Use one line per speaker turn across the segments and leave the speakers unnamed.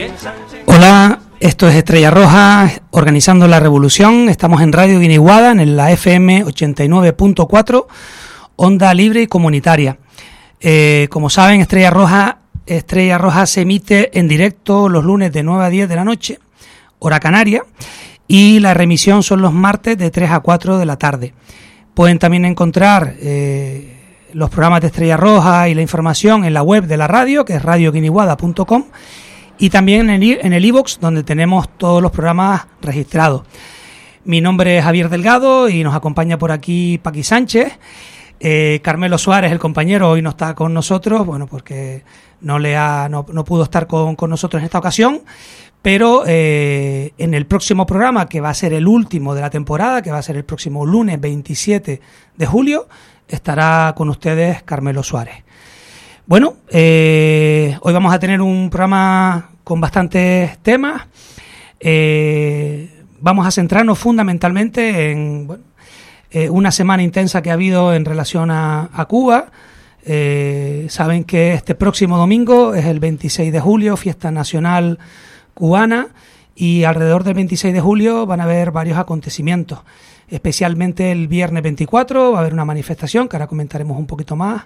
Hola, esto es Estrella Roja, organizando la revolución. Estamos en Radio Guiniguada, en la FM 89.4, onda libre y comunitaria. Como saben, Estrella Roja se emite en directo los lunes de 9 a 10 de la noche, hora canaria, y la remisión son los martes de 3 a 4 de la tarde. Pueden también encontrar los programas de Estrella Roja y la información en la web de la radio, que es radioguiniguada.com, y también en el iVoox, donde tenemos todos los programas registrados. Mi nombre es Javier Delgado y nos acompaña por aquí Paqui Sánchez. Carmelo Suárez, el compañero, hoy no está con nosotros, bueno, porque no pudo estar con nosotros en esta ocasión, pero en el próximo programa, que va a ser el último de la temporada, que va a ser el próximo lunes 27 de julio, estará con ustedes Carmelo Suárez. Bueno, hoy vamos a tener un programa con bastantes temas. Vamos a centrarnos fundamentalmente en una semana intensa que ha habido en relación a Cuba. Saben que este próximo domingo es el 26 de julio, fiesta nacional cubana, y alrededor del 26 de julio van a haber varios acontecimientos. Especialmente el viernes 24 va a haber una manifestación, que ahora comentaremos un poquito más.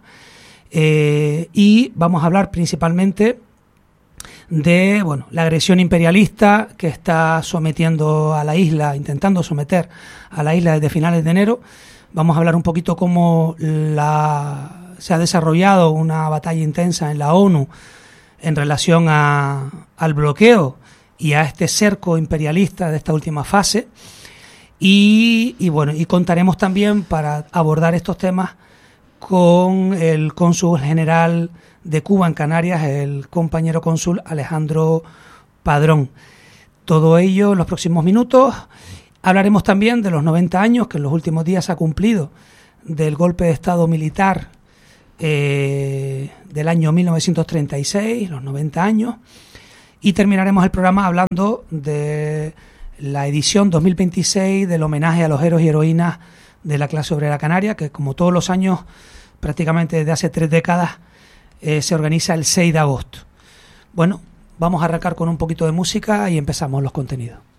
Y vamos a hablar principalmente de la agresión imperialista que está sometiendo a la isla, intentando someter a la isla desde finales de enero. Vamos a hablar un poquito cómo se ha desarrollado una batalla intensa en la ONU en relación al bloqueo y a este cerco imperialista de esta última fase. Y contaremos también, para abordar estos temas, con el cónsul general de Cuba en Canarias, el compañero cónsul Alejandro Padrón. Todo ello en los próximos minutos. Hablaremos también de los 90 años que en los últimos días se ha cumplido del golpe de Estado militar del año 1936, los 90 años. Y terminaremos el programa hablando de la edición 2026 del homenaje a los héroes y heroínas de la clase obrera canaria, que como todos los años, prácticamente desde hace 3 décadas, se organiza el 6 de agosto. Bueno, vamos a arrancar con un poquito de música y empezamos los contenidos.